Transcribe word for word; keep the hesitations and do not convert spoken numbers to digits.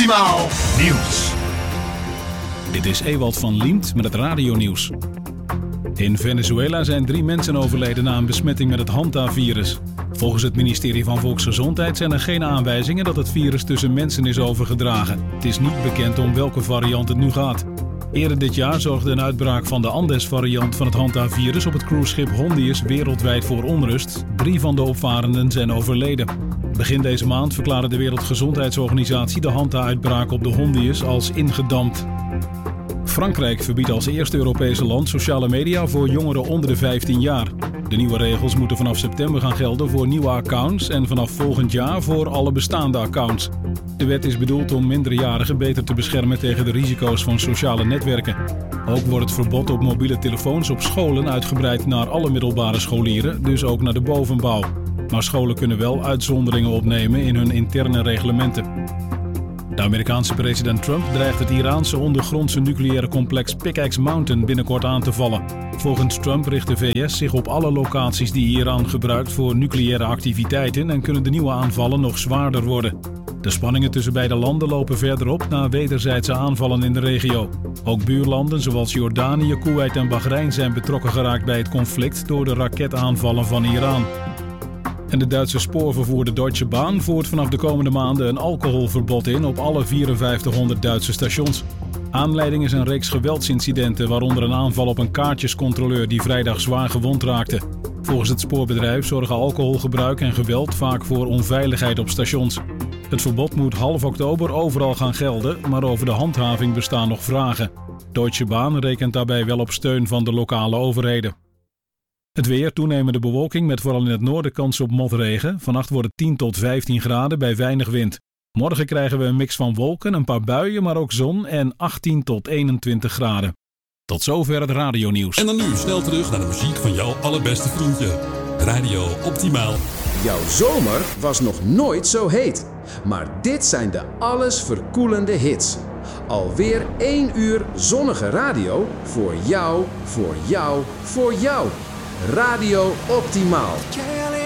Optimaal Nieuws. Dit is Ewald van Liemt met het radionieuws. In Venezuela zijn drie mensen overleden na een besmetting met het Hanta-virus. Volgens het ministerie van Volksgezondheid zijn er geen aanwijzingen dat het virus tussen mensen is overgedragen. Het is niet bekend om welke variant het nu gaat. Eerder dit jaar zorgde een uitbraak van de Andes-variant van het Hanta-virus op het cruiseschip Hondius wereldwijd voor onrust. Drie van de opvarenden zijn overleden. Begin deze maand verklaarde de Wereldgezondheidsorganisatie de Hanta-uitbraak op de Hondius als ingedampt. Frankrijk verbiedt als eerste Europese land sociale media voor jongeren onder de vijftien jaar. De nieuwe regels moeten vanaf september gaan gelden voor nieuwe accounts en vanaf volgend jaar voor alle bestaande accounts. De wet is bedoeld om minderjarigen beter te beschermen tegen de risico's van sociale netwerken. Ook wordt het verbod op mobiele telefoons op scholen uitgebreid naar alle middelbare scholieren, dus ook naar de bovenbouw. Maar scholen kunnen wel uitzonderingen opnemen in hun interne reglementen. De Amerikaanse president Trump dreigt het Iraanse ondergrondse nucleaire complex Pickaxe Mountain binnenkort aan te vallen. Volgens Trump richt de V S zich op alle locaties die Iran gebruikt voor nucleaire activiteiten en kunnen de nieuwe aanvallen nog zwaarder worden. De spanningen tussen beide landen lopen verder op na wederzijdse aanvallen in de regio. Ook buurlanden zoals Jordanië, Koeweit en Bahrein zijn betrokken geraakt bij het conflict door de raketaanvallen van Iran. En de Duitse spoorvervoerder Deutsche Bahn voert vanaf de komende maanden een alcoholverbod in op alle vierenvijftighonderd Duitse stations. Aanleiding is een reeks geweldsincidenten, waaronder een aanval op een kaartjescontroleur die vrijdag zwaar gewond raakte. Volgens het spoorbedrijf zorgen alcoholgebruik en geweld vaak voor onveiligheid op stations. Het verbod moet half oktober overal gaan gelden, maar over de handhaving bestaan nog vragen. Deutsche Bahn rekent daarbij wel op steun van de lokale overheden. Het weer, toenemende bewolking met vooral in het noorden kans op motregen. Vannacht wordt het tien tot vijftien graden bij weinig wind. Morgen krijgen we een mix van wolken, een paar buien, maar ook zon en achttien tot eenentwintig graden. Tot zover het radionieuws. En dan nu snel terug naar de muziek van jouw allerbeste vriendje. Radio Optimaal. Jouw zomer was nog nooit zo heet. Maar dit zijn de alles verkoelende hits. Alweer één uur zonnige radio voor jou, voor jou, voor jou. Radio Optimaal.